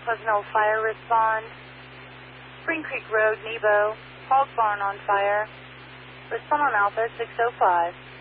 Pleasant Hill Fire respond. Spring Creek Road, Nebo, Hog Barn on fire. Respond on Alpha 605.